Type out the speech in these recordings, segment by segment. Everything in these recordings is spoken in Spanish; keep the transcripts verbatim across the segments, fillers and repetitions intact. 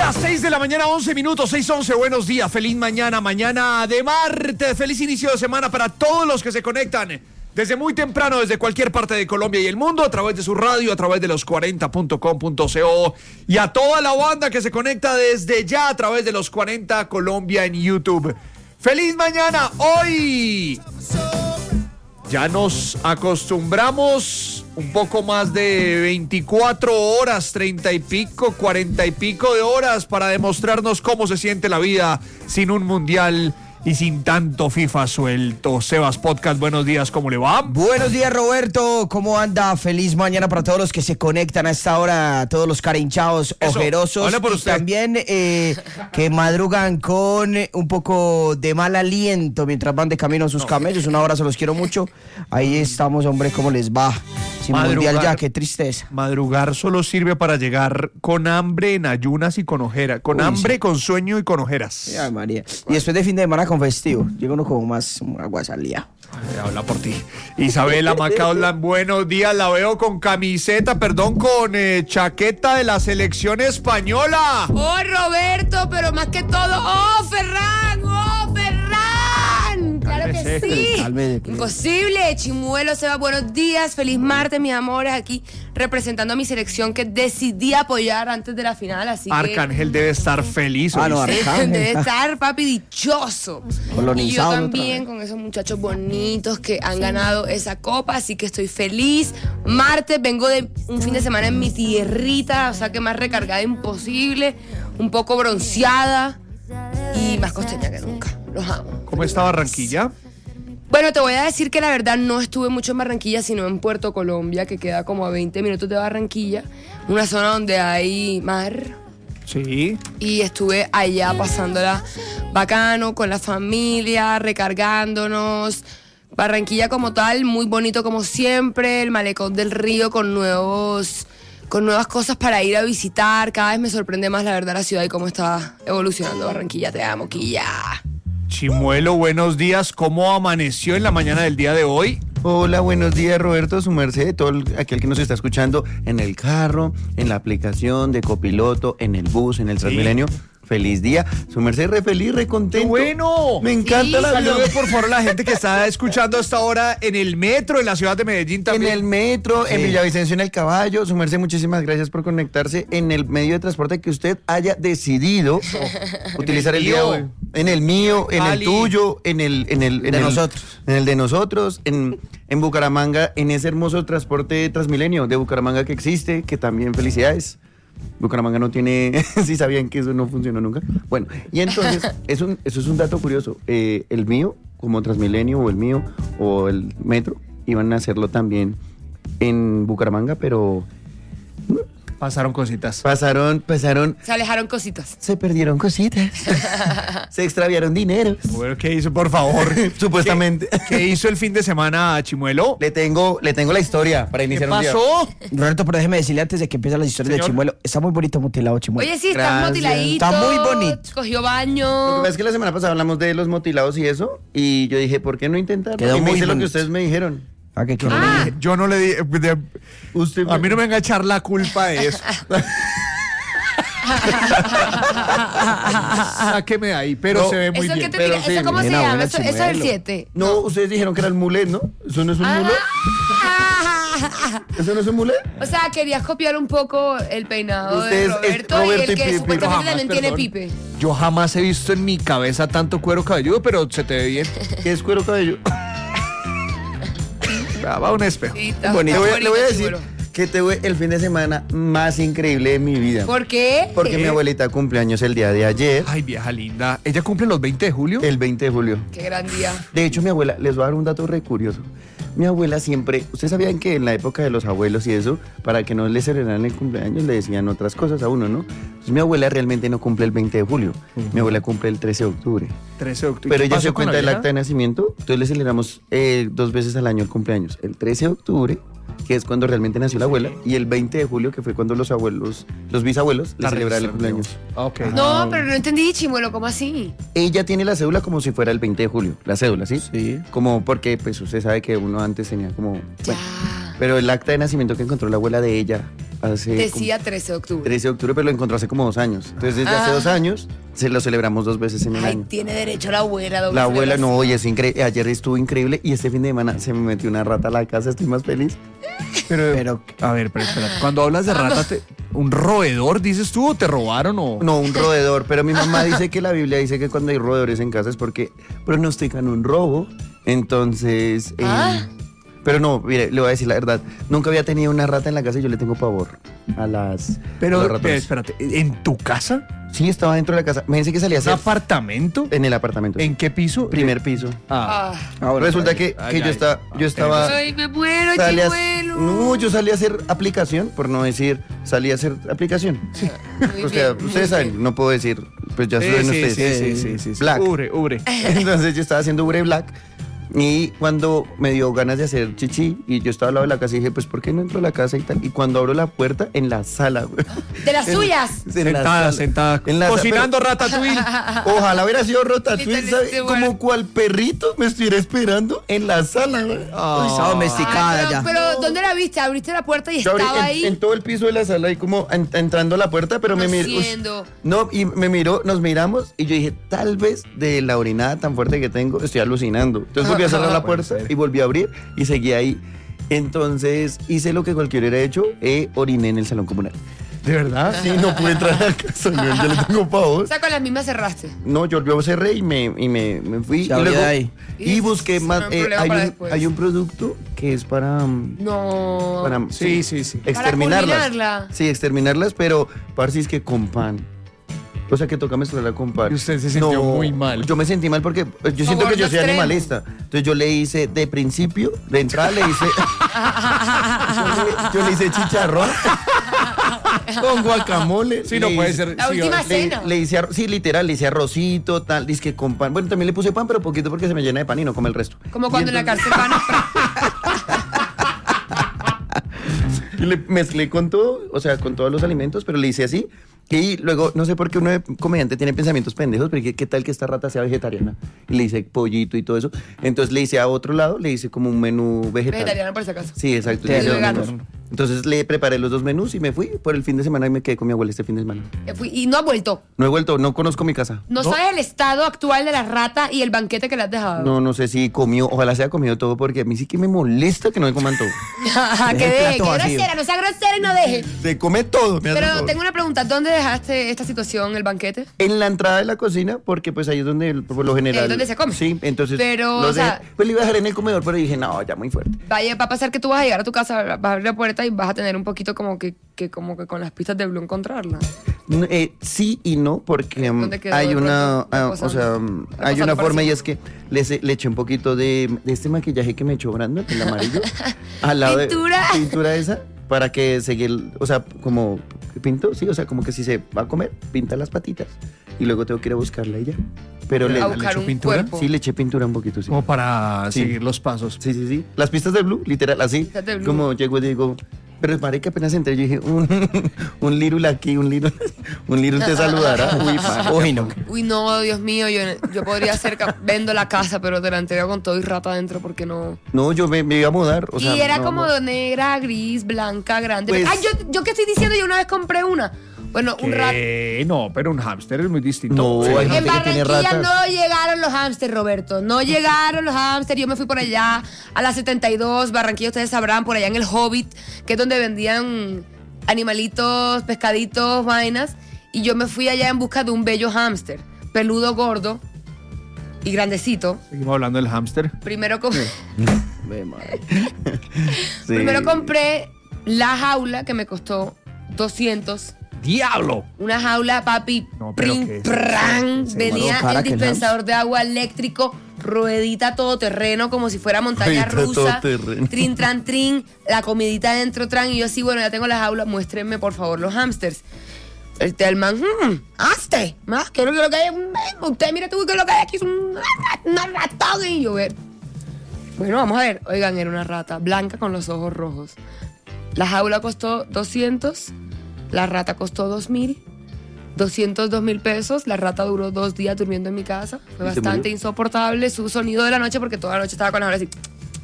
Las seis de la mañana, once minutos, seis once, buenos días, feliz mañana, mañana de martes, feliz inicio de semana para todos los que se conectan desde muy temprano, desde cualquier parte de Colombia y el mundo, a través de su radio, a través de los cuarenta punto com punto co, y a toda la banda que se conecta desde ya a través de los cuarenta Colombia en YouTube. ¡Feliz mañana! Hoy ya nos acostumbramos un poco más de veinticuatro horas, treinta y pico, cuarenta y pico de horas para demostrarnos cómo se siente la vida sin un mundial y sin tanto FIFA suelto. Sebas Podcast, buenos días, ¿cómo le va? Buenos días, Roberto, ¿cómo anda? Feliz mañana para todos los que se conectan a esta hora, todos los carinchados, Eso, ojerosos habla por y usted. también eh, que madrugan con eh, un poco de mal aliento mientras van de camino a sus No. camellos. Una hora, se los quiero mucho. Ahí estamos, hombre, ¿cómo les va? Sin Madrugar. mundial ya, qué tristeza. Madrugar solo sirve para llegar con hambre, en ayunas y con ojeras. Con Uy, hambre, sí. con sueño y con ojeras. Ay, María. Y después de fin de semana con festivo, llega uno como más aguasalía. Ay, habla por ti. Isabela Macaulay, buenos días. La veo con camiseta, perdón, con eh, chaqueta de la selección española. ¡Oh, Roberto! Pero más que todo, ¡oh, Ferran! ¡Oh, Ferran! ¡Claro que Cálmese, sí! cálmese. Imposible. Chimuelo, Seba, buenos días. Feliz martes, mis amores. Aquí representando a mi selección que decidí apoyar antes de la final, así que... Arcángel debe estar feliz. Ah, no, ¿oíste? Arcángel. Debe estar, papi, dichoso. Colonizado Y yo otra también, vez. con esos muchachos bonitos que han ganado esa copa, así que estoy feliz. Martes, vengo de un fin de semana en mi tierrita, o sea que más recargada imposible, un poco bronceada y más costeña que nunca. Los amo. ¿Cómo está Barranquilla? Bueno, te voy a decir que la verdad no estuve mucho en Barranquilla, sino en Puerto Colombia, que queda como a veinte minutos de Barranquilla, una zona donde hay mar. Sí. Y estuve allá pasándola bacano, con la familia, recargándonos. Barranquilla como tal, muy bonito como siempre, el malecón del río con nuevos, con nuevas cosas para ir a visitar. Cada vez me sorprende más la verdad la ciudad y cómo está evolucionando Barranquilla. Te amo, Quilla. Chimuelo, buenos días. ¿Cómo amaneció en la mañana del día de hoy? Hola, buenos días, Roberto, su merced, todo el- aquel que nos está escuchando en el carro, en la aplicación de copiloto, en el bus, en el Transmilenio. Feliz día, su merced, re feliz, re contento. Bueno. Me encanta Sí. la vida. Saludos por favor a la gente que está escuchando hasta ahora en el metro, en la ciudad de Medellín En también. el metro, en Sí. Villavicencio, en el caballo. Su merced, muchísimas gracias por conectarse en el medio de transporte que usted haya decidido utilizar el el, día de mío. hoy. En el mío, en Ali. el tuyo, en el, en el, en De el- nosotros. En el de nosotros, en, en Bucaramanga, en ese hermoso transporte Transmilenio de Bucaramanga que existe, que también felicidades. Bucaramanga no tiene, sí sabían que eso no funcionó nunca. Bueno, y entonces, es un, eso es un dato curioso. Eh, el mío, como Transmilenio, o el mío, o el metro, iban a hacerlo también en Bucaramanga, pero Pasaron cositas. pasaron, pasaron, Se alejaron cositas. se perdieron cositas, se extraviaron dinero, Bueno, ¿qué hizo, por favor? supuestamente. ¿Qué, qué hizo el fin de semana, Chimuelo? Le tengo, le tengo la historia para ¿Qué iniciar un día. pasó? Roberto, pero déjeme decirle antes de que empiecen las historias Señor. de Chimuelo, está muy bonito mutilado, Chimuelo. Oye, sí, está Gracias. motiladito. Está muy bonito. Cogió Lo que baño. pasa es que la semana pasada hablamos de los motilados y eso, y yo dije, ¿por qué no intentarlo? Quedó y me muy hice lo que bonito. ustedes me dijeron. Ah, que Yo no, Ah. le dije- yo no le di. de- Usted a mí no me venga a echar la culpa de eso. Sáqueme de ahí, pero No, se ve muy ¿Eso, bien. qué te pero tira- sí, ¿Eso cómo se buena, llama? buena, Eso, eso es el Chimuelo. siete. No, ustedes dijeron que era el mulet, ¿no? ¿Eso no es un Ah. mulet? ¿Eso no es un mulet? O sea, querías copiar un poco el peinado Ustedes, de es Roberto, Roberto y y el que Pipe. supuestamente Jamás, también tiene perdón. pipe. Yo jamás he visto en mi cabeza tanto cuero cabelludo, pero se te ve bien. ¿Qué es cuero cabello? Va va a un espejo. Sí, está- Bonito. está Le voy, le voy a bonito, decir Chimuelo. que tuve el fin de semana más increíble de mi vida. ¿Por qué? Porque mi abuelita cumpleaños el día de ayer, Ay, vieja linda. ¿Ella cumple los veinte de julio? el veinte de julio. Qué gran día. De hecho, mi abuela, les voy a dar un dato re curioso. Mi abuela siempre, ustedes sabían que en la época de los abuelos y eso, para que no le celebraran el cumpleaños, le decían otras cosas a uno, ¿no? Entonces mi abuela realmente no cumple el veinte de julio, mi abuela cumple el trece de octubre. trece de octubre. Pero ¿Qué ella pasó se con la cuenta del vieja? acta de nacimiento, entonces le celebramos eh, dos veces al año el cumpleaños. El trece de octubre, que es cuando realmente nació la abuela, y el veinte de julio, que fue cuando los abuelos, los bisabuelos, le La celebraron el revisión, cumpleaños. Ok. No, pero no entendí, Chimuelo, ¿cómo así? Ella tiene la cédula como si fuera el veinte de julio, la cédula, ¿sí? Sí. Como porque, pues, usted sabe que uno antes tenía como... Ya. bueno, pero el acta de nacimiento que encontró la abuela de ella hace... Decía trece de octubre. trece de octubre, pero lo encontró hace como dos años. Entonces, desde Ah. hace dos años, se lo celebramos dos veces en el Ay, año. tiene derecho la abuela. doble La abuela no, celebración. y es increíble. Ayer estuvo increíble y este fin de semana se me metió una rata a la casa, estoy más feliz. Pero, Pero- a ver, pero espera. Cuando hablas de rata, te- ¿un roedor dices tú o te robaron o...? No, un roedor, pero mi mamá dice que la Biblia dice que cuando hay roedores en casa es porque pronostican un robo. Entonces, eh, Ah. pero no, mire, le voy a decir la verdad. Nunca había tenido una rata en la casa y yo le tengo pavor a las a Pero, los eh, ratones. espérate, ¿en tu casa? Sí, estaba dentro de la casa. Me dice que salía a ¿Un hacer apartamento? en el apartamento. ¿En qué piso? primer piso. Ah. Ah. Ah, bueno, Resulta que, Ay, que yo, ay. estaba, yo estaba... Ay, me muero, salí a- chimuelo. no, yo salí a hacer aplicación, por no decir, salí a hacer aplicación. Muy O sea, bien, muy ustedes saben, bien. no puedo decir, pues ya Sí, saben sí, ustedes. sí, sí, sí, sí, sí. Black. Ubre, ubre. Entonces yo estaba haciendo Ubre Black y cuando me dio ganas de hacer chichi y yo estaba al lado de la casa y dije, pues ¿por qué no entro a la casa y tal? Y cuando abro la puerta, en la sala. güey. De las En- suyas. en la Sentada, sala. sentada. En la- Cocinando ratatouille. pero- ojalá hubiera sido Ratatouille, Literal, ¿sabe? este Como bueno. cual perrito me estuviera esperando en la sala. güey. Uy, está domesticada Ay, pero, ya. pero, ¿dónde la viste? Abriste la puerta y Yo abrí estaba en, ahí. en todo el piso de la sala y como en- entrando a la puerta, pero me miró. Haciendo. No, y me miró, nos miramos y yo dije, tal vez de la orinada tan fuerte que tengo, estoy alucinando. Entonces volví a cerrar la Puede puerta ser. y volví a abrir y seguí ahí. Entonces hice lo que cualquiera hubiera hecho, e oriné en el salón comunal. ¿De verdad? Sí, no pude entrar a la casa, yo ya le tengo O pavor. sea, con las mismas cerraste. No, yo, yo cerré y me, y me, me fui. Se y, abrió luego- de ahí. y busqué Eso más. no es eh, problema hay, para un, después. hay un producto que es para. mm, No. para Sí, sí, sí. exterminarlas. culminarla. Sí, exterminarlas, pero parce es que con pan. O sea, que toca mezclarla con pan. Y usted se sintió muy mal. Yo me sentí mal porque eh, yo siento que yo soy extremo. animalista. Entonces yo le hice de principio, de entrada le hice. yo, le, yo le hice chicharrón con guacamole. Sí, no le puede hice- ser. La sí, última o- Le, cena. le hice arro- sí, literal, le hice arrocito, tal, que con pan. Bueno, también le puse pan, pero poquito porque se me llena de pan y no come el resto. Como Y cuando en la entonces- cárcel van a... Y le mezclé con todo, o sea, con todos los alimentos, pero le hice así. Y luego, no sé por qué uno de comediante tiene pensamientos pendejos, pero ¿qué, qué tal que esta rata sea vegetariana? Y le hice pollito y todo eso. Entonces le hice a otro lado, le hice como un menú vegetal. Vegetariano, por si acaso. Sí, exacto. Sí, le hice dos vegano. menús. Entonces le preparé los dos menús y me fui por el fin de semana y me quedé con mi abuela este fin de semana. Eh, fui- Y no ha vuelto. No he vuelto, no conozco mi casa. No, sabes el estado actual de la rata y el banquete que le has dejado. No, no sé si comió, ojalá se haya comido todo porque a mí sí que me molesta que no me coman todo. que el deje, plato que vacío. grosera, no sea grosera y no deje. Se come todo. me hace Pero favor. tengo una pregunta, ¿dónde dejaste esta situación, el banquete? En la entrada de la cocina, porque pues ahí es donde por lo general. Es donde se come. Sí, entonces. Pero, lo o sea- dejé- pues le iba a dejar en el comedor, pero dije, no, ya muy fuerte. Vaya, va a pasar que tú vas a llegar a tu casa, vas a abrir la puerta y vas a tener un poquito como que, que como que con las pistas de Blue encontrarla. No, eh, sí y no, porque um, ¿Dónde quedó hay de una, pronto ah, reposando? o sea, um, hay Reposando una para forma y siempre. es que le, se- le eché un poquito de, de este maquillaje que me echó Brandon, el amarillo, al lado Pintura. de pintura esa, para que seguir, o sea, como pinto, sí, o sea, como que si se va a comer, pinta las patitas y luego tengo que ir a buscarla y ya. Pero le, A ¿le buscar echó un pintura? cuerpo. sí le eché pintura un poquito, sí. Como para Sí. seguir los pasos. Sí, sí, sí. Las pistas de Blue, literal, así. Pistas de Blue. Como llego y digo, pero es madre que apenas entré, yo dije, un, un lirul aquí, un lirul, un lirul te saludará. Uy, marica, Uy, no. Uy, no, Dios mío, yo, yo podría hacer, ca- vendo la casa, pero te la entrego con todo y rata adentro porque no... No, yo me, me iba a mudar. O sea, y era no, como no. de negra, gris, blanca, grande. Pues- Ay, yo, yo qué estoy diciendo, yo una vez compré una. Bueno, un rato. ¿Qué? No, pero un hámster es muy distinto. No, Sí. hay En gente que tiene Barranquilla ratas. no llegaron los hámsters, Roberto. No llegaron los hámsters. Yo me fui por allá a la setenta y dos. Barranquilla, ustedes sabrán, por allá en el Hobbit, que es donde vendían animalitos, pescaditos, vainas. Y yo me fui allá en busca de un bello hámster, peludo, gordo y grandecito. Seguimos hablando del hámster. Primero, com- Ve, madre. Sí. Primero compré la jaula que me costó doscientos. ¡Diablo! Una jaula, papi, No, pero prin, ¿qué es pran. eso? Venía Más cara el que el dispensador de agua eléctrico, ruedita todoterreno, como si fuera montaña Ruedita rusa. todoterreno. Trin, tran, trin, la comidita dentro, tran. Y yo así, bueno, ya tengo la jaula, muéstrenme por favor los hámsters. Este, el man, hmm, hazte, más, que lo que hay, mm, usted mire tú que lo que hay aquí es un- una ratón. Y yo, ver. Bueno, vamos a ver. Oigan, era una rata blanca con los ojos rojos. La jaula costó doscientos, la rata costó dos mil, doscientos dos mil pesos. La rata duró dos días durmiendo en mi casa. Fue ¿Y se bastante murió? insoportable su sonido de la noche porque toda la noche estaba con la jaula así.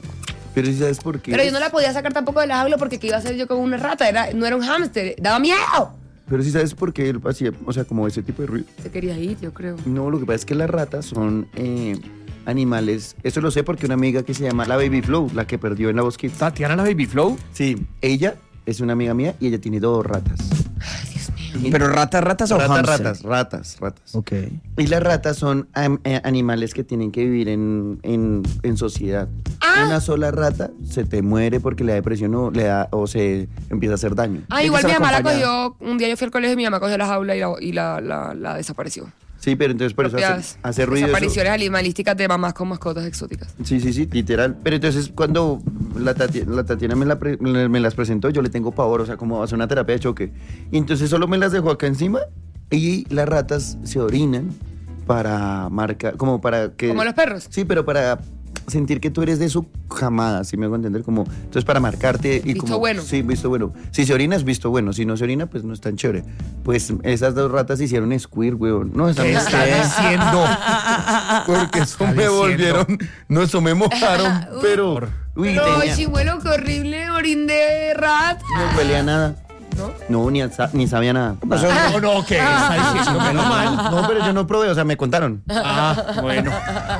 Pero ¿sí sabes por qué? Pero yo no la podía sacar tampoco de la jaula porque ¿qué iba a hacer yo con una rata? Era, no era un hámster, daba miedo. Pero ¿sí sabes por qué él hacía, o sea, como ese tipo de ruido? Se quería ir, yo creo. No, lo que pasa es que las ratas son eh, animales, eso lo sé porque una amiga que se llama la Baby Flow, la que perdió en la Bosquita. ¿Tatiana la Baby Flow? Sí, ella es una amiga mía y ella tiene dos ratas. Ay, Dios mío. Pero ratas, ratas o Ratas, hámster. ratas, ratas, ratas. Ok. Y las ratas son am- eh, animales que tienen que vivir en, en, en sociedad. Ah. Una sola rata se te muere porque le da depresión o, le da, o se empieza a hacer daño. Ah, Tiene igual que mi ser mamá la acompañada. cogió, un día yo fui al colegio y mi mamá cogió la jaula y la, y la, la, la desapareció. Sí, pero entonces por eso hace, Propias hace ruido. eso- desapariciones animalísticas de mamás con mascotas exóticas. Sí, sí, sí, literal. Pero entonces cuando la, Tati- la Tatiana me, la pre- me me las presentó, yo le tengo pavor, o sea, como hacer una terapia de choque. Y entonces solo me las dejó acá encima y las ratas se orinan para marcar, como para que... Como los perros. Sí, pero para sentir que tú eres de su camada, ¿sí me hago entender? Como, entonces para marcarte y Visto como... bueno. Sí, visto bueno. Si se orina es visto bueno, si no se orina pues no es tan chévere. Pues esas dos ratas hicieron squirt, weón. No, esa ¿Qué no está diciendo? porque eso está me diciendo? volvieron, no, eso me mojaron, pero... Uy, Pero, tenía- chimuelo, qué horrible orín de rata. no huele a nada. ¿No? No, ni, a sa- ni sabía nada. No, no, ¿qué está diciendo? Menos mal. No, pero yo no probé, o sea, me contaron. Ah, bueno.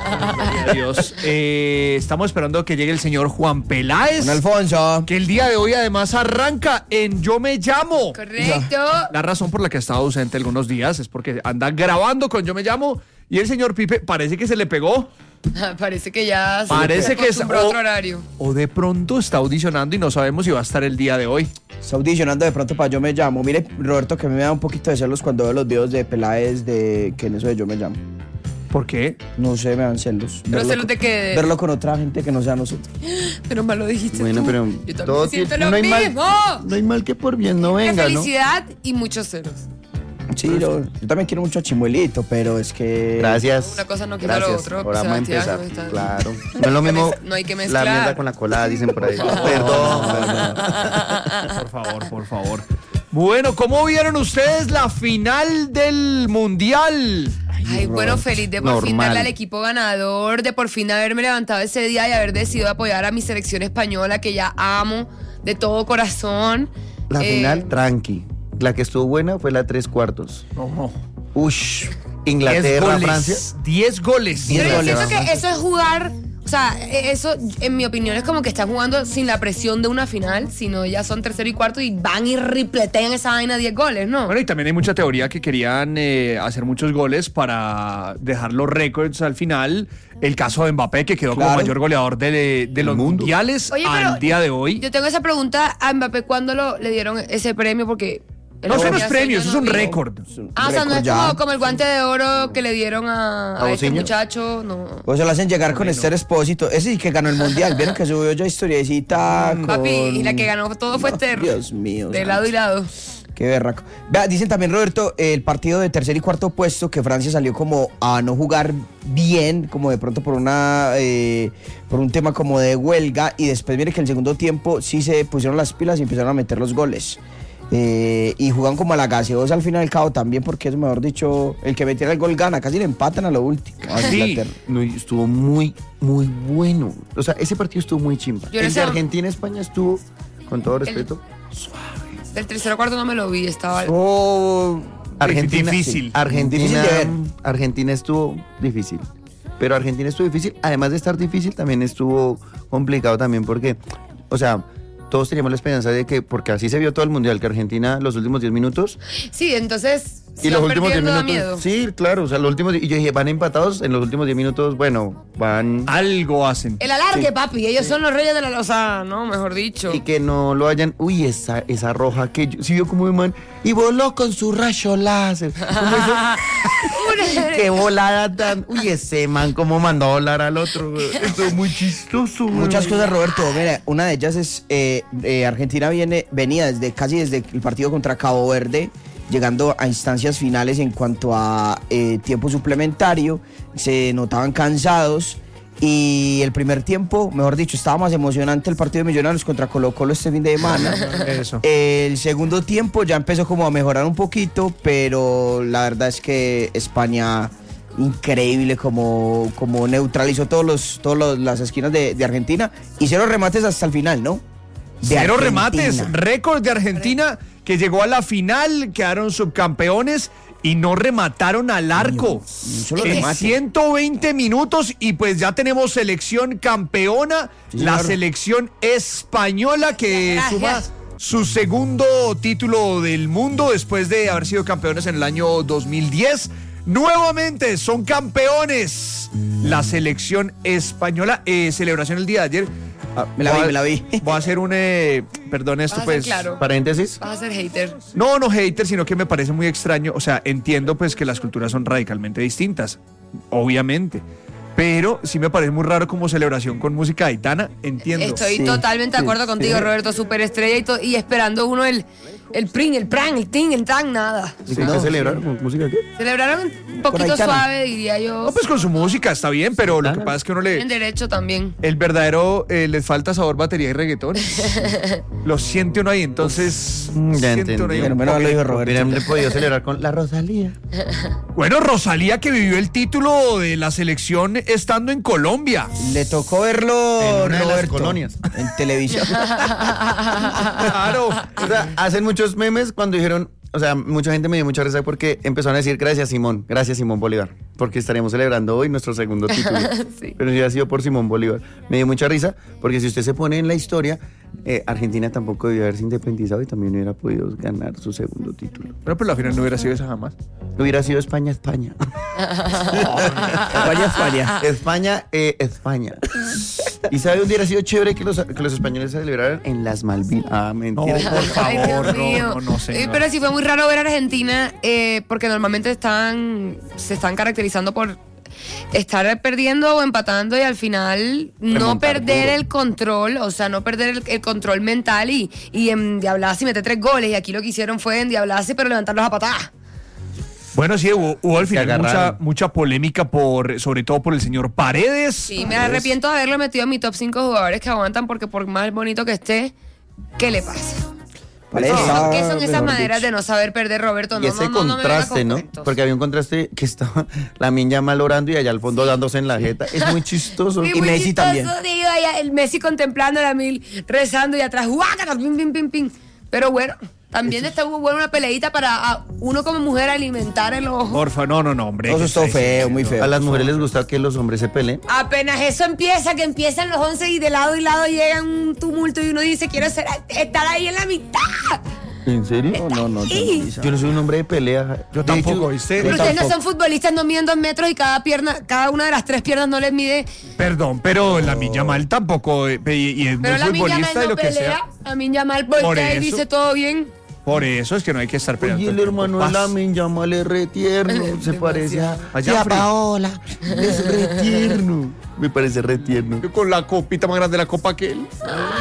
Adiós. Eh, estamos esperando que llegue el señor Juan Peláez. Don Alfonso. Que el día de hoy además arranca en Yo Me Llamo. Correcto. La razón por la que ha estado ausente algunos días es porque anda grabando con Yo Me Llamo y el señor Pipe parece que se le pegó Parece que ya se Parece que es acostumbró a o- otro horario. o de pronto está audicionando y no sabemos si va a estar el día de hoy. Está audicionando de pronto para Yo Me Llamo. Mire, Roberto, que me da un poquito de celos cuando veo los videos de Peláez de que en eso de Yo Me Llamo. ¿Por qué? No sé, me dan celos. ¿Pero Verlo celos con- de qué? Verlo con otra gente que no sea nosotros. Pero mal lo dijiste Bueno, tú. pero Yo también todo siento tiene- lo no hay mal- mismo. No hay mal que por bien no Una venga, ¿no? felicidad y muchos celos. Sí, yo, yo también quiero mucho a Chimuelito, pero es que... Gracias. Una cosa no quita lo Gracias. otro, Ahora vamos a Sebastián, empezar. no está- Claro. No es lo mismo No hay que la mezclar. mierda con la colada, dicen por ahí. Perdón, perdón. Por favor, por favor. Bueno, ¿cómo vieron ustedes la final del Mundial? Ay, bueno, feliz de por fin Normal. darle al equipo ganador, de por fin haberme levantado ese día y haber decidido apoyar a mi selección española, que ya amo de todo corazón. La Eh, final, tranqui. La que estuvo buena fue la tres cuartos. No. Ush. Diez Inglaterra, goles. Francia. Diez goles. Pero yo goles. siento que eso es jugar, o sea, eso en mi opinión es como que están jugando sin la presión de una final, sino ya son tercero y cuarto y van y ripletean esa vaina diez goles, ¿no? Bueno, y también hay mucha teoría que querían eh, hacer muchos goles para dejar los récords al final. El caso de Mbappé, que quedó como Claro. mayor goleador de, de los mundo. mundiales Oye, pero al día de hoy. Yo tengo esa pregunta a Mbappé, ¿cuándo lo, le dieron ese premio? Porque... No, eso no es ya premio, yo eso es no un vi. récord. Ah, o sea, no es Récord ya. como, como el guante de oro que le dieron a, ¿A a este Bocinho? muchacho, no. Pues se lo hacen llegar con Esther Espósito. Ese sí que ganó el mundial. Vieron que subió ya historiecita con... Papi, y la que ganó todo fue No, Esther. Dios mío. De santo. lado y lado. Qué berraco. Vea, dicen también, Roberto, el partido de tercer y cuarto puesto, que Francia salió como a no jugar bien, como de pronto por una eh, por un tema como de huelga, y después mire que el segundo tiempo sí se pusieron las pilas y empezaron a meter los goles. Eh, y jugan como a la gaseosa al fin y al cabo también, porque es mejor dicho, el que metiera el gol gana, casi le empatan a lo último. a Sí. Inglaterra. No, y estuvo muy, muy bueno. O sea, ese partido estuvo muy chimba. Yo El no de sé- Argentina-España estuvo, con todo respeto, Del tercero cuarto no me lo vi, estaba... Oh, Argentina, Difícil. sí. Argentina, Difícil de ver. Argentina estuvo difícil. Pero Argentina estuvo difícil. Además de estar difícil, también estuvo complicado también porque, o sea, todos teníamos la esperanza de que, porque así se vio todo el mundial, que Argentina los últimos diez minutos Sí, entonces... y si los van últimos diez perdiendo, da minutos. miedo. Sí, claro, o sea, los últimos y yo dije, van empatados en los últimos diez minutos, bueno, van Algo hacen. El alargue, Sí. papi, ellos son los reyes de la... O sea, no, mejor dicho. y que no lo hayan, uy, esa esa roja que yo, sí vio como un man y voló con su rayo láser. Como hizo- qué volada tan, uy, ese man cómo mandó a volar al otro. güey. Esto es muy chistoso. güey. muchas cosas, Roberto. Mira, una de ellas es eh, eh, Argentina viene venía desde casi desde el partido contra Cabo Verde, llegando a instancias finales en cuanto a eh, tiempo suplementario. Se notaban cansados y el primer tiempo, mejor dicho, estaba más emocionante el partido de Millonarios contra Colo Colo este fin de semana. Eso. El segundo tiempo ya empezó como a mejorar un poquito, pero la verdad es que España increíble como, como neutralizó todos los, todos los, las esquinas de, de Argentina y cero remates hasta el final, ¿no? De Cero Argentina. remates, récord de Argentina que llegó a la final, quedaron subcampeones y no remataron al arco. Ni un solo En remate. ciento veinte minutos y pues ya tenemos selección campeona, Sí, la señor. selección española que Gracias. suma su segundo título del mundo después de haber sido campeones en el año dos mil diez. Nuevamente son campeones la selección española. Eh, celebración el día de ayer. Ah, Me la voy vi, a- me la vi. Voy a hacer un... eh, perdón esto Vas a ser pues... claro. Paréntesis. Vas a ser hater. No, no hater, sino que me parece muy extraño. O sea, entiendo pues que las culturas son radicalmente distintas, obviamente. Pero sí me parece muy raro como celebración con música gitana, entiendo. Estoy Sí, totalmente de sí, acuerdo contigo, sí. Roberto, superestrella y, to- y esperando uno el, el prin, el pran, el ting, el tan, nada. ¿Y Sí, qué no, celebraron? ¿Con música qué? Celebraron un poquito Aitana. suave, diría yo. No, pues con su música está bien, pero lo que pasa es que uno En le... derecho también. El verdadero, eh, les falta sabor, batería y reggaetón. Lo siente uno ahí, entonces... Mm, ya siente uno entendí. ahí Bueno, un menos mal lo dijo poquito. Roberto. Hubieran podido celebrar con la Rosalía. Bueno, Rosalía que vivió el título de la selección estando en Colombia. Le tocó verlo, En una de las Roberto, colonias. en televisión. Claro. O sea, hacen muchos memes cuando dijeron, o sea, mucha gente me dio mucha risa porque empezaron a decir gracias Simón, gracias Simón Bolívar, porque estaríamos celebrando hoy nuestro segundo título. Sí. Pero si ha sido por Simón Bolívar. Me dio mucha risa porque si usted se pone en la historia, eh, Argentina tampoco debió haberse independizado y también hubiera podido ganar su segundo título. Pero pues la final no hubiera sido esa jamás. Hubiera sido España, España. España, España. España, eh, España. ¿Y sabe dónde hubiera sido chévere que los, que los españoles celebraran? En las Malvinas. Ah, No, mentira. por Ay, Dios favor, mío. no, no, no, señor. Eh, Pero sí fue muy raro ver a Argentina eh, porque normalmente están se están caracterizando por estar perdiendo o empatando y al final no Remontar perder duro. el control, o sea, no perder el, el control mental y, y endiablarse y meter tres goles. Y aquí lo que hicieron fue endiablarse pero levantarlos a patadas. Bueno, sí, hubo, hubo al final mucha, agarraron. mucha polémica, por, sobre todo por el señor Paredes. Sí, me arrepiento de haberlo metido en mi top cinco jugadores que aguantan porque por más bonito que esté, ¿qué le pasa? Paredes ¿Qué estaba, son, qué son esas mejor maneras dicho. de no saber perder, Roberto? No, Y ese no, no, no me venga contraste, con ¿no? cuentos. Porque había un contraste que estaba la Minya mal orando y allá al fondo dándose en la jeta. Es muy chistoso. Sí, Y muy Messi chistoso, también. digo, allá el Messi contemplando a la mil, rezando y atrás, ¡guácata! Pim, pim, pim, pim. Pero bueno, también está muy buena una peleita para a uno como mujer alimentar el ojo. Porfa, no, no, no, hombre. Eso ¿qué estuvo está feo, diciendo? muy feo. A las mujeres les gusta que los hombres se peleen. Apenas eso empieza, que empiezan los once y de lado y lado llega un tumulto y uno dice, quiero ser, estar ahí en la mitad. ¿En serio? No, no, no. Sí. Yo no soy un hombre de pelea. Yo De tampoco, hecho, ¿viste? Pero Yo ustedes no tampoco. son futbolistas, no miden dos metros y cada pierna, cada una de las tres piernas no les mide. Perdón, pero la Minya Mal tampoco, eh, y, y es Pero muy la Minya Mal futbolista y no lo que pelea. sea. A Minya Mal Por voltea y eso. dice todo bien. Por eso es que no hay que estar peleando. Oye, el todo tiempo. hermano de la Paz. Minya mal es re tierno. Se parece a, Allá, sí, a Fred. Paola. Es re tierno. Me parece re tierno. Yo con la copita más grande de la copa que él.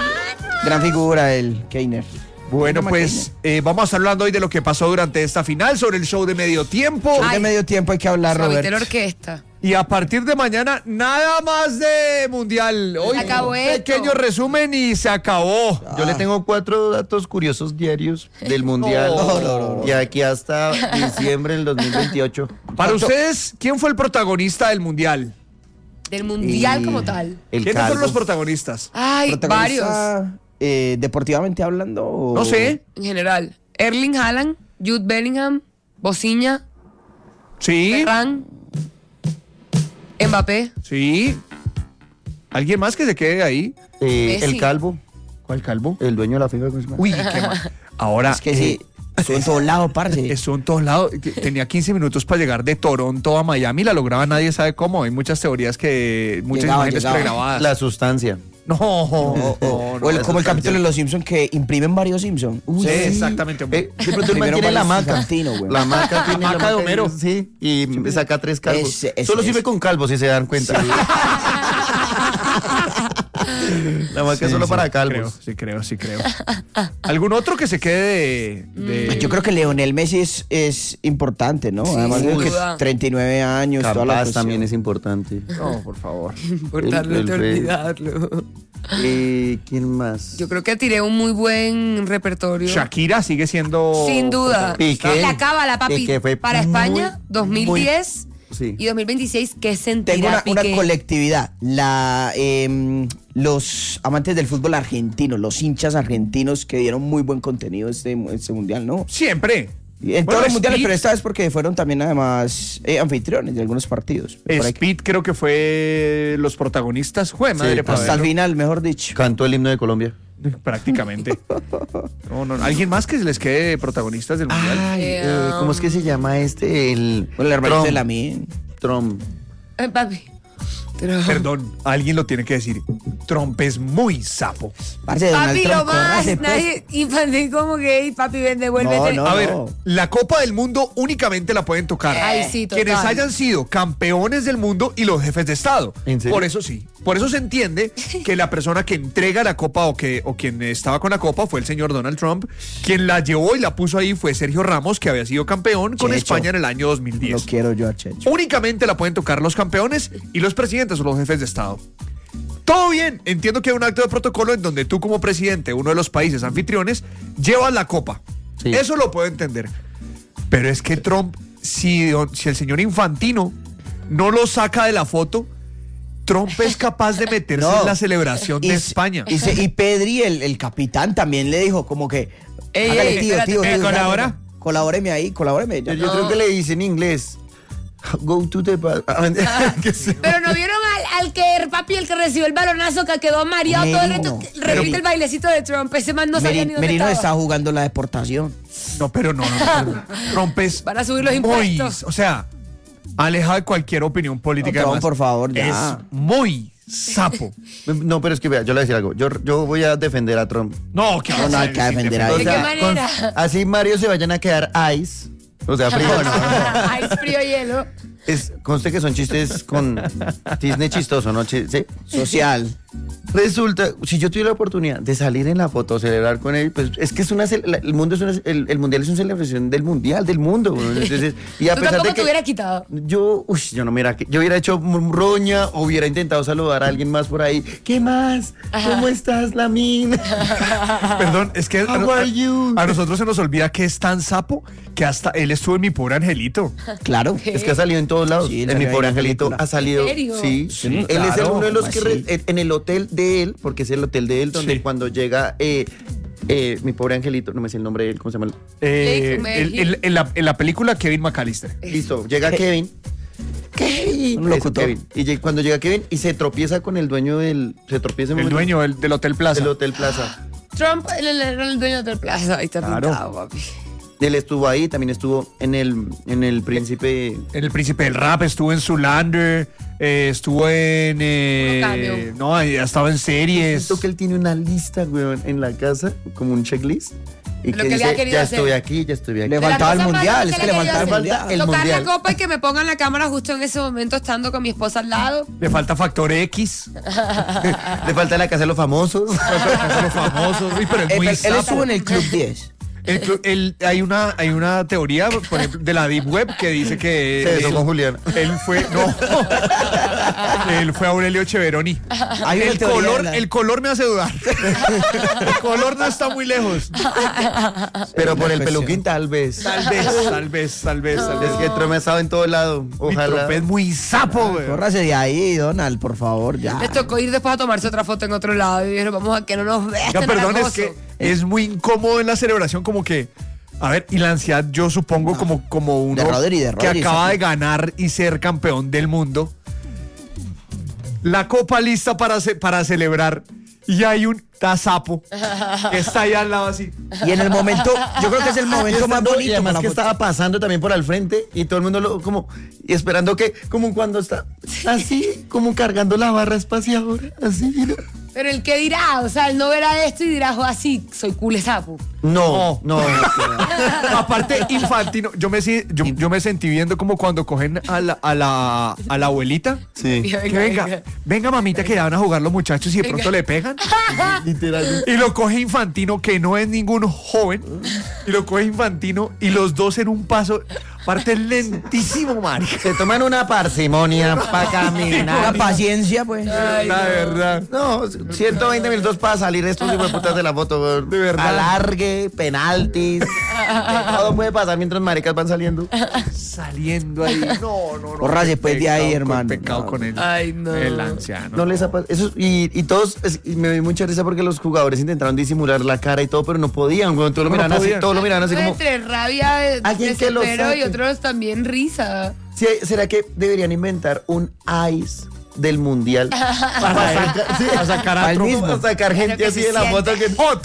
Gran figura el Keiner. Bueno, Toma, pues eh, vamos a estar hablando hoy de lo que pasó durante esta final, sobre el show de medio tiempo. Keiner. De medio tiempo hay que hablar, Suavitel Roberto. orquesta. Y a partir de mañana, nada más de mundial. Hoy Se acabó un esto. pequeño resumen y se acabó. Yo le tengo cuatro datos curiosos diarios del mundial. No, no, no, no. Y aquí hasta diciembre del dos mil veintiocho. Para ustedes, ¿quién fue el protagonista del mundial? Del mundial Y- como tal. El ¿Quiénes calvo. fueron los protagonistas? Ay, varios. Protagonista, eh, deportivamente hablando. o- No sé. En general. Erling Haaland, Jude Bellingham, Bociña, Sí, Ferran, Mbappé. sí. ¿Alguien más que se quede ahí? Eh, Messi. el calvo. ¿Cuál calvo? El dueño de la finca. ¿cómo se llama? Uy, qué mal. Ahora, Es que sí. eh, Estuvo en todos lados, parce. estuvo en todos lados. Que Tenía quince minutos para llegar de Toronto a Miami. La lograba, nadie sabe cómo. Hay muchas teorías que. Muchas Llegaba, imágenes llegaba. pregrabadas. La sustancia. No, O, no, o- no, o el- no. como el capítulo de Los Simpsons que imprimen varios Simpsons. Sí, exactamente. Eh, de pronto el man Primero tiene la Mario maca. Santino, güey. La maca tiene La maca de Homero. Sí, y saca tres calvos. Ese- ese Solo es. sirve con calvos, si se dan cuenta. La maca es solo para Creo, calvos. sí, creo, sí, creo. ¿Algún otro que se quede de. de- Yo creo que Leonel Messi es, es importante, ¿no? Además de sin que duda. treinta y nueve años, toda la Capaz cuestión. también es importante. No, por favor. Por el de Fe. olvidarlo. Eh, ¿Quién más? Yo creo que tiré un muy buen repertorio. Shakira sigue siendo. Sin duda. Piqué. La cábala, papi. Piqué fue Para muy, España, dos mil diez. Sí. Y dos mil veintiséis, ¿qué sentirá Tengo una, una Piqué? colectividad. La, em, los amantes del fútbol argentino, los hinchas argentinos que dieron muy buen contenido este, este mundial, ¿no? Siempre. En Bueno, todos los mundiales, Speed- pero esta vez porque fueron también además eh, anfitriones de algunos partidos. Por ahí- Speed creo que fue los protagonistas. Jue madre, Sí, para hasta el verlo. final, mejor dicho. Cantó el himno de Colombia. Prácticamente. No, no, ¿alguien más que se les quede protagonistas del mundial? Ay, Eh, eh, ¿cómo es que se llama este? El, Con el hermanito Trump. de la mía. Trump. Eh, papi. Trump. Perdón, alguien lo tiene que decir. Trump es muy sapo. Parce de Donald Papi, Trump, lo más, córrase, pues. nadie, infantil como gay, papi, ven, devuélvete. No, no. A ver, la Copa del Mundo únicamente la pueden tocar Ay, sí, total. quienes hayan sido campeones del mundo y los jefes de Estado. ¿En serio? Por eso sí. Por eso se entiende que la persona que entrega la Copa o que o quien estaba con la Copa fue el señor Donald Trump. Quien la llevó y la puso ahí fue Sergio Ramos, que había sido campeón con Checho. España en el año dos mil Lo diez. quiero yo a Checho. Únicamente la pueden tocar los campeones y los presidentes o los jefes de Estado. Todo bien, entiendo que hay un acto de protocolo en donde tú como presidente de uno de los países anfitriones llevas la copa. Sí. Eso lo puedo entender. Pero es que Trump, si, si el señor Infantino no lo saca de la foto, Trump es capaz de meterse No. en la celebración de Y- España. Y, se- y Pedri, el, el capitán, también le dijo como que... Ey, hágale, ey, tío, espérate. tío, Eh, tío, ¿colabora? ya, ya, colabóreme ahí, colabóreme. ya. Yo, yo creo que le dice en inglés. Go to the... ba- ¿Qué sé? Pero no vieron al, al que, papi, el que recibió el balonazo, que quedó mareado todo el Merino. reto. Repite el bailecito de Trump. Ese man no sabía Meri- ni dónde Merino estaba. está jugando la deportación. No, pero no, no, no. Trump es Van a subir los muy, impuestos. o sea, alejado de cualquier opinión política. No, Trump, además. por favor, ya. Es muy sapo. No, pero es que vea, yo le voy a decir algo. Yo, yo voy a defender a Trump. No, que No, no, hay que defender a ¿De él. qué manera? así Mario se vayan a quedar ice. O sea, frío. Ice frío hielo. Es, conste que son chistes con Disney chistoso, ¿no? Chi- ¿Sí? Social. Resulta, si yo tuviera la oportunidad de salir en la foto, celebrar con él, pues es que es una cel- la- el mundo es una, el, el mundial es una celebración del mundial, del mundo. ¿No? Entonces, y a Tú pesar tampoco de te que hubiera quitado. yo, uy, yo no mira, yo hubiera hecho roña, o hubiera intentado saludar a alguien más por ahí. ¿Qué más? ¿Cómo estás, Lamin? Perdón, es que a, How are you? a nosotros se nos olvida que es tan sapo que hasta él estuvo en Mi Pobre Angelito. Claro. Es que ha salido en todos lados. Sí, él en mi salió pobre ahí en la angelito película. ha salido. ¿En serio? Sí, Sí, él claro, es el uno de los ¿cómo que así? re- en, en el hotel de él, porque es el hotel de él, donde Sí. cuando llega eh, eh, mi pobre angelito, no me sé el nombre de él, ¿cómo se llama? Eh, Jake el- el- en, la, en la película Kevin McAllister. Listo, llega Kevin. Kevin. Un Eso, locutor. Kevin. Y lleg- cuando llega Kevin y se tropieza con el dueño del. Se tropieza en un El momento dueño del, del Hotel Plaza. del Hotel Plaza. Trump era el, el dueño del plaza. Ahí está Claro. pintado, papi. Él estuvo ahí, también estuvo en el, en el Príncipe. En El Príncipe del Rap, estuvo en Zoolander, eh, estuvo en... eh, Puro cambio. no, ha estado en series. Siento que él tiene una lista, weón, en la casa, como un checklist. Y Lo que que le dice, ha querido ya hacer. estoy aquí, ya estoy aquí. Le De las faltaba el cosas más mundial, locas es que le que faltaba el quería mundial. hacer. El Tocar mundial. la copa y que me pongan la cámara justo en ese momento estando con mi esposa al lado. Le falta Factor X. Le falta la casa de los famosos. Los famosos. Uy, pero es Él, muy él sapo. estuvo en el Club diez. El clu- el- hay, una, hay una teoría, por ejemplo, de la Deep Web que dice que... Se besó él- con Julián. Él fue... No. Él fue Aurelio Cheveroni. Hay una El teoría color, de la- el color me hace dudar. El color no está muy lejos. Pero por el Pues, peluquín, tal vez. Tal vez, tal vez, tal vez, tal vez. Es que Trump ha estado en todo lado. Mi Ojalá. Trump es muy sapo, güey. Córrase de ahí, Donald, por favor, ya. Les tocó ir después a tomarse otra foto en otro lado y dijeron, vamos a que no nos vean. Oiga, perdón, es que es muy incómodo en la celebración, como que. A ver, y la ansiedad, yo supongo, como, como uno De Rodri, de que Rodri, acaba sapo. de ganar y ser campeón del mundo. La copa lista para, ce- para celebrar. Y hay un tazapo que está ahí al lado así. Y en el momento, yo creo que es el momento más Estando- y bonito además para que la foto. estaba pasando también por al frente y todo el mundo lo como y esperando que como cuando está así como cargando la barra espaciadora así ¿no? Pero el que dirá, o sea, él no verá esto y dirá, "Jo, así, soy cool sapo. no no, Aparte, Infantino, yo me, si- yo, yo me sentí viendo como cuando cogen a la, a la, a la abuelita. sí Que venga, venga, mamita, que ya van a jugar los muchachos y de pronto le pegan. literalmente Y lo coge Infantino, que no es ningún joven. Y lo coge Infantino y los dos en un paso. Aparte es lentísimo, marica. Se toman una parsimonia para caminar. Una paciencia, pues. Ay, La no. verdad. No, ciento veinte minutos para salir estos hijos de putas de la foto, weón. De verdad. Alargue, penaltis. Todo puede pasar mientras maricas van saliendo. Saliendo ahí. No, no, no. Corra, qué después de ahí, pecado, hermano. qué pecado No. con el, Ay, no. el anciano. No les ha pasado. Eso, y, y todos, es- y me dio mucha risa porque los jugadores intentaron disimular la cara y todo, pero no podían, weón. Todos lo No, no miraban así, podían. todos lo miraban así como. Entre rabia, Alguien que lo desespero y saque. otros también risa. Sí, ¿será que deberían inventar un ice del mundial? para sacar, sí, a sacar a Al otro- mismo. para sacar gente que así se de la foto que. Hot.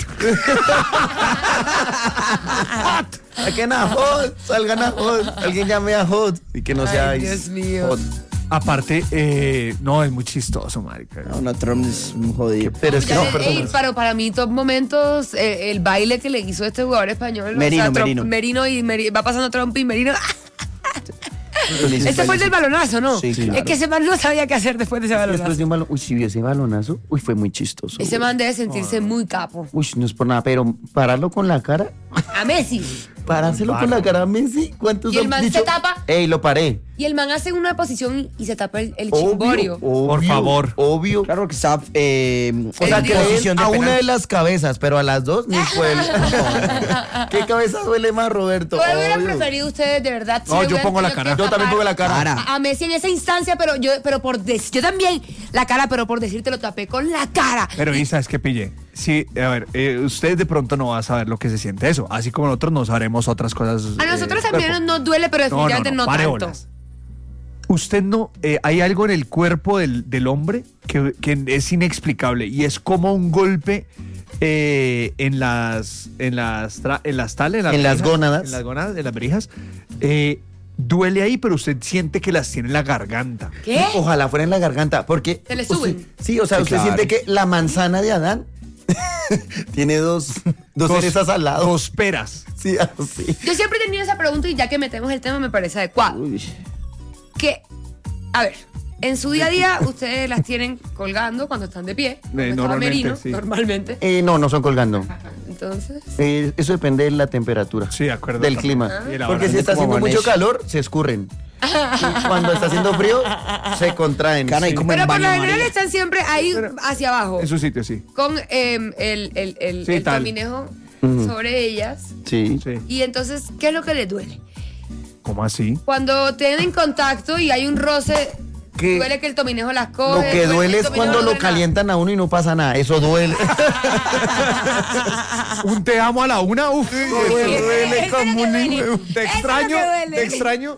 Saquen a Hot, salgan a Hot, alguien llame a Hot y que no sea Ay, Ice. Dios mío. Hot. Aparte, eh, no, es muy chistoso, marica. No, no, Trump es un jodido. Pero es que Ya, no, perdón. ey, pero para mí, top momentos, eh, el baile que le hizo este jugador español. Merino, Trump- Merino. Merino y Meri- va pasando Trump y Merino. Felices, Ese fue el del felices. balonazo, ¿no? Sí, claro. Es que ese man no sabía qué hacer después de ese Después balonazo. de un balón, uy, si vio ese balonazo, uy, fue muy chistoso. Ese güey. man debe sentirse muy capo. Uy, no es por nada, pero pararlo con la cara, A Messi. parárselo con la cara a Messi, ¿cuántos Y el han man dicho? se tapa. Ey, lo paré. Y el man hace una posición y se tapa el, el Obvio, chimborio. obvio, Por favor. Obvio. Claro que está eh, O sea, El que Dios. le den posición de a una penal. de las cabezas, pero a las dos ni fue el... ¿Qué cabeza duele más, Roberto? ¿Cuál hubiera Obvio. preferido ustedes, de verdad? No, le yo hubieran pongo la tenido cara. que Yo también tapar pongo la cara. Cara. A, a Messi en esa instancia, pero yo, pero por des- yo también la cara, pero por decirte lo tapé con la cara. Pero, ¿y sabes qué pillé? Sí, a ver, eh, usted de pronto no va a saber lo que se siente eso, así como nosotros no sabremos otras cosas. A nosotros eh, también cuerpo. nos duele, pero No, no, definitivamente no, no, pare tanto. bolas. Usted no, eh, hay algo en el cuerpo del, del hombre que, que es inexplicable y es como un golpe eh, en las, en las, tra- en las tales, En las gónadas. en las gónadas, en las verijas. eh, duele ahí, pero usted siente que las tiene en la garganta. ¿Qué? Ojalá fuera en la garganta, porque... ¿Se le usted- suben? sí, o sea, Sí, usted claro. siente que la manzana de Adán tiene dos, dos, cerezas al lado. Dos peras. Sí, así. Yo siempre he tenido esa pregunta y ya que metemos el tema me parece adecuado. Uy. Que, a ver, en su día a día ustedes las tienen colgando cuando están de pie. como estaba normalmente, Merino, sí. normalmente. Eh, no, no son colgando. Entonces, Eh, eso depende de la temperatura. Sí, de acuerdo. Del también. clima. Y la Porque hora. si está Como haciendo mucho amanece. calor, se escurren. Y cuando está haciendo frío, se contraen. Cana, y Sí. como pero en por lo baño general María. están siempre ahí hacia abajo. En su sitio, sí. Con em, el, el, el, Sí, el tal. tominejo Ujú. sobre ellas. Sí. Sí. Y entonces, ¿qué es lo que les duele? ¿Cómo así? Cuando tienen contacto y hay un roce, Que duele que el tominejo las Lo coge. que el duele es tominejo cuando no lo duele nada. calientan a uno y no pasa nada. Eso duele. Un te amo a la una, uf. Eso duele, es lo que como un duele. hijo. Eso Te es lo extraño, que duele. te extraño.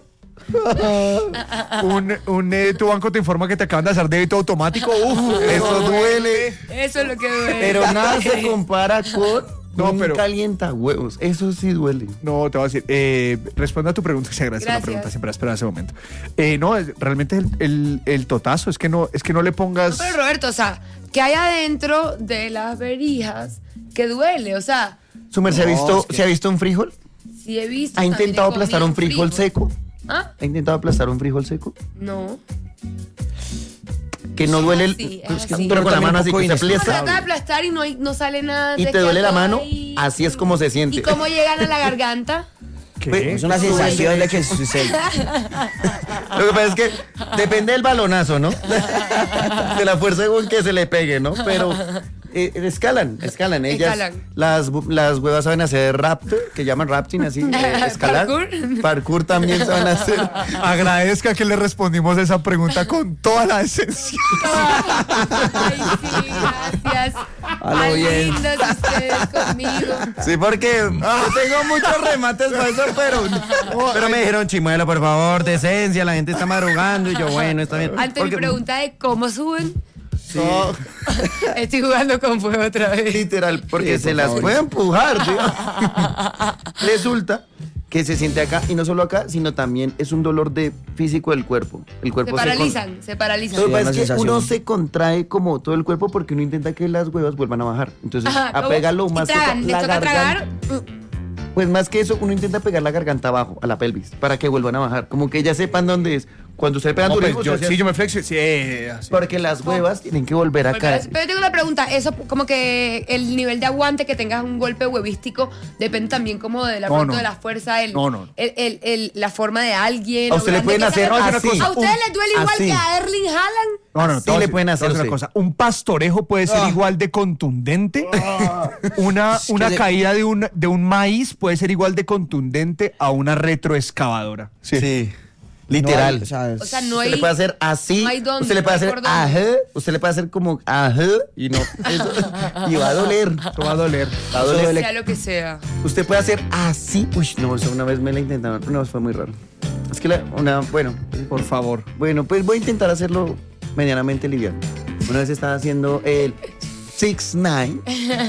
un, un eh, tu banco te informa que te acaban de hacer débito automático. Uf, Eso duele. Eso es lo que duele. Pero nada se compara con No, un pero- calienta huevos. Eso sí duele. No, te voy a decir. Eh, responde a tu pregunta, se agradece la Gracias. pregunta, siempre espera ese momento. Eh, no, es- realmente el, el, el totazo es que no, es que no le pongas. No, pero Roberto, o sea, que hay adentro de las verijas que duele, o sea, ¿Su merced ha No, visto, es que- ¿se ha visto un frijol? si he visto. ¿Ha también intentado he comido aplastar un frijol seco? ¿Ah? ¿Ha intentado aplastar un frijol seco? No. Que no duele el... Sí, pero es que así. pero con la También mano un así poco que se Uno aplasta trata de aplastar y no, hay- no sale nada. y se te duele queda la mano, todo ahí. así es como se siente. ¿Y cómo llegan a la garganta? ¿Qué? Es una sensación de que sucede. Lo que pasa es que depende del balonazo, ¿no? De la fuerza con que se le pegue, ¿no? Pero eh, escalan, escalan. Ellas, Escalan. Las, bu- las huevas saben hacer raptor, que llaman rapting, así, eh, escalar. Parkour. Parkour también saben hacer. Agradezca que le respondimos esa pregunta con toda la esencia. Ay, sí, gracias. A lo Tan bien. lindos ustedes conmigo. Sí, porque yo tengo muchos remates para eso, pero, pero me dijeron, Chimuelo, por favor, decencia, la gente está madrugando. Y yo, bueno, está bien. Ante mi Porque- pregunta de cómo suben, No, estoy jugando con fuego otra vez. literal, porque Sí, se por las favor. puede empujar, tío. Resulta que se siente acá, y no solo acá, sino también es un dolor de físico del cuerpo. El Se cuerpo con- paralizan, se paralizan. Lo que Sí, pasa una es que sensación. uno se contrae como todo el cuerpo porque uno intenta que las huevas vuelvan a bajar. Entonces, Ajá, apega lo y más que tragan, pueda les la toca garganta. tragar. Pues más que eso, uno intenta pegar la garganta abajo, a la pelvis, para que vuelvan a bajar. Como que ya sepan dónde es. Cuando usted le pegan No, duro, pues, yo, usted hace sí, así. yo me flexio. Sí, así. Porque las huevas tienen que volver a Pero, caer. pero yo tengo una pregunta, eso como que el nivel de aguante que tengas un golpe huevístico depende también como de la, No, pronto no. de la fuerza, el, No, no. el- el- el- la forma de alguien. A lo usted le grande pueden que hacer sea. así. ¿A ustedes un- les duele igual así. que a Erling Haaland? No, no, Sí te voy a le decir- pueden hacer te voy a decir a una usted. cosa. Un pastorejo puede ser Ah. igual de contundente. Una, que una le- caída de un, de un maíz puede ser igual de contundente a una retroexcavadora. Sí. Literal. No hay, o sea, O sea, no Usted hay... le puede hacer así. no hay dónde, usted le puede no hay hacer por dónde. ajá. Usted le puede hacer como ajá. Y no. eso- y va a doler. Esto va a doler. Va a doler. sea lo que sea. Usted puede hacer así. Uy, no, eso una vez me la intentaron. No, fue muy raro. Es que la, una, bueno, Por favor. bueno, pues voy a intentar hacerlo medianamente liviano. Una vez estaba haciendo el six nine,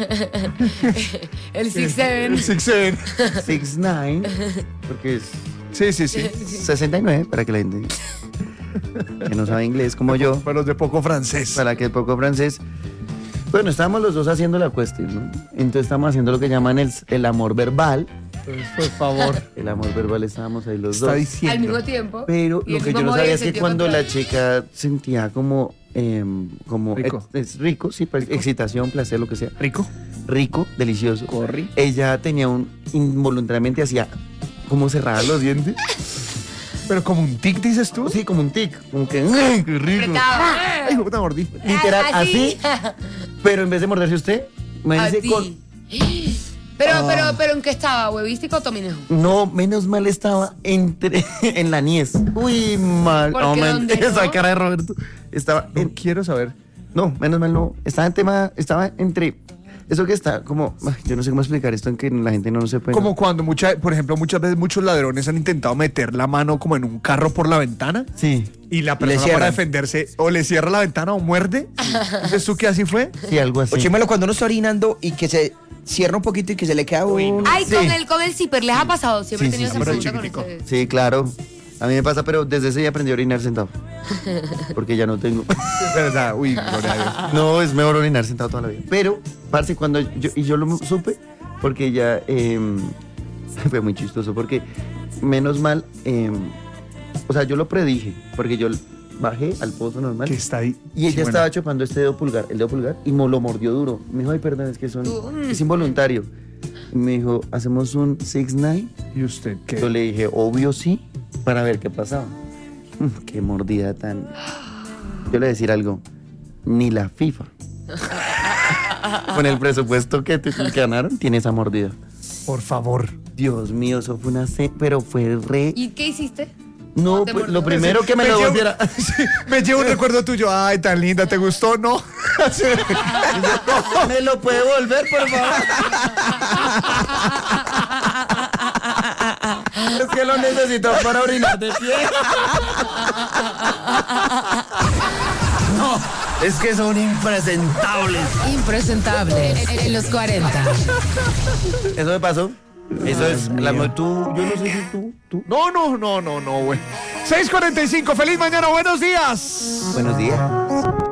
El six seven. Six seven. six nine, porque es Sí, sí, sí. sesenta y nueve, para que la gente que no sabe inglés como yo, Para los de poco francés. para que es poco francés. Bueno, estábamos los dos haciendo la cuestión, ¿no? Entonces estamos haciendo lo que llaman el, el amor verbal. Por favor. El amor verbal, estábamos ahí los Está dos. Al diciendo. mismo tiempo. Pero Y lo el que yo mismo no modo sabía y es que sentido cuando la contrario. chica sentía como, em, como Rico. ex- es rico, sí, pues, excitación, placer, lo que sea, Rico. rico, delicioso. Corri. Ella tenía un, involuntariamente hacía como cerraba los dientes. Pero como un tic, dices tú. Sí, como un tic, como que, ¡ay, qué rico! Apretado. Ay, puta mordí. Literal, Ah, así, pero en vez de morderse usted, me A dice ti. con... Pero, Ah. pero, pero ¿en qué estaba? ¿Huevístico o tominejo? No, menos mal estaba entre, en la niez. Uy, mal. ¿Por No, qué? man, ¿Dónde esa no? cara de Roberto. Estaba No en- quiero saber. No, menos mal no. Estaba en tema, estaba entre. Eso que está como. Ay, yo no sé cómo explicar esto en que la gente no, no se puede. Como cuando, mucha, por ejemplo, muchas veces muchos ladrones han intentado meter la mano como en un carro por la ventana Sí, y la le persona cierran. para defenderse o le cierra la ventana o muerde. ¿Dices tú que así fue? sí, algo así. O Chimelo, cuando uno está orinando y que se cierra un poquito y que se le queda un... Ay, Sí. con el, con el zipper, ¿les ha pasado? Siempre Sí, he tenido sí, esa sí, pregunta pero con chiquitico. ustedes. Sí, claro. A mí me pasa, pero desde ese día aprendí a orinar sentado. Porque ya no tengo. Es verdad. Uy, gloria a Dios. No, es mejor orinar sentado toda la vida. Pero, parce, cuando yo. Y yo lo supe, porque ya. eh, fue muy chistoso, porque menos mal. eh, o sea, yo lo predije, porque yo bajé al pozo normal. Que está ahí. Y ella Sí, bueno. estaba chupando este dedo pulgar, el dedo pulgar, y me lo mordió duro. Me dijo, ay, perdón, es que son, Tú, mm. es involuntario. Y me dijo, ¿hacemos un six nine? ¿Y usted qué? Yo le dije, obvio sí, para ver qué pasaba. Mm, Qué mordida tan... Yo le voy a decir algo, ni la FIFA, con el presupuesto que, te, que ganaron, tiene esa mordida. Por favor. Dios mío, eso fue una... ce- Pero fue re... ¿Y qué hiciste? No, te pues, mordió? lo primero que me, lo llevo- volviera... Sí, me llevo un recuerdo tuyo. Ay, tan linda, ¿te gustó? No. Sí. ¿Me lo puede volver, por favor? Es que lo necesito para orinar de pie. No, es que son impresentables. Impresentable en los cuarenta. Eso me pasó. Eso es la mo- tú, yo no sé si tú, tú. No, no, no, no, no, güey. seis cuarenta y cinco, feliz mañana, buenos días. Buenos días.